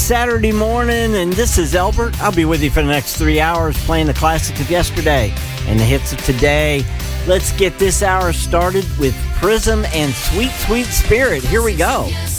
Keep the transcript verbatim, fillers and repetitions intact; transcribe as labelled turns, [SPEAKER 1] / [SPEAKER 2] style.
[SPEAKER 1] Saturday morning, and this is Elbert. I'll be with you for the next three hours playing the classics of yesterday and the hits of today. Let's get this hour started with Prism and Sweet Sweet Spirit. Here we go.